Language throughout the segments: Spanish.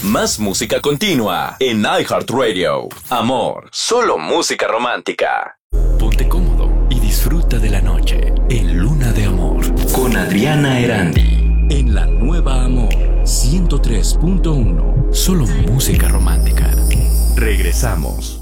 Más música continua en iHeartRadio. Amor, solo música romántica. Ponte cómodo y disfruta de la noche en Luna de Amor con Adriana Erandi en la nueva Amor 103.1. Solo música romántica. Regresamos.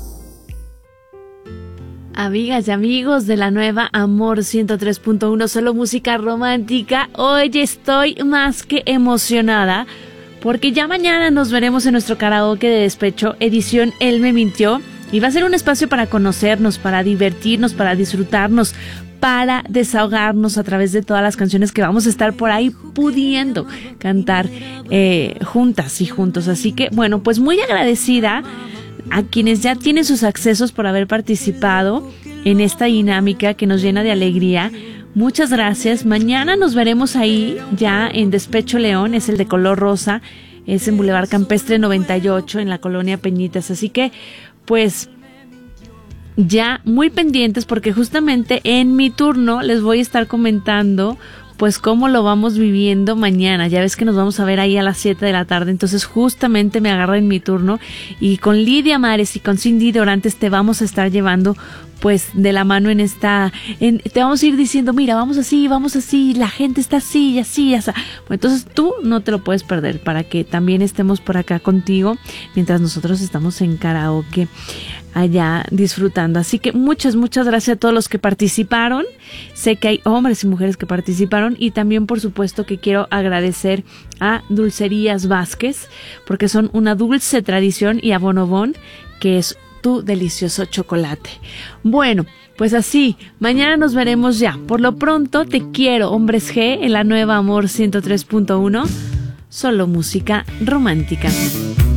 Amigas y amigos de la nueva Amor 103.1, solo música romántica. Hoy estoy más que emocionada porque ya mañana nos veremos en nuestro karaoke de despecho, edición Él me mintió. Y va a ser un espacio para conocernos, para divertirnos, para disfrutarnos, para desahogarnos a través de todas las canciones que vamos a estar por ahí pudiendo cantar juntas y juntos. Así que, bueno, pues muy agradecida a quienes ya tienen sus accesos por haber participado en esta dinámica que nos llena de alegría. Muchas gracias. Mañana nos veremos ahí ya en Despecho León, es el de color rosa, es en Boulevard Campestre 98 en la colonia Peñitas. Así que pues ya muy pendientes porque justamente en mi turno les voy a estar comentando pues cómo lo vamos viviendo mañana. Ya ves que nos vamos a ver ahí a las 7 de la tarde, entonces justamente me agarra en mi turno y con Lidia Mares y con Cindy Dorantes te vamos a estar llevando pues de la mano te vamos a ir diciendo, mira, vamos así, la gente está así y así, así. Bueno, entonces tú no te lo puedes perder para que también estemos por acá contigo mientras nosotros estamos en karaoke allá disfrutando. Así que muchas gracias a todos los que participaron. Sé que hay hombres y mujeres que participaron y también por supuesto que quiero agradecer a Dulcerías Vázquez porque son una dulce tradición y a Bonobón que es tu delicioso chocolate. Bueno, pues así, mañana nos veremos ya. Por lo pronto, te quiero, Hombres G, en la nueva Amor 103.1. Solo música romántica.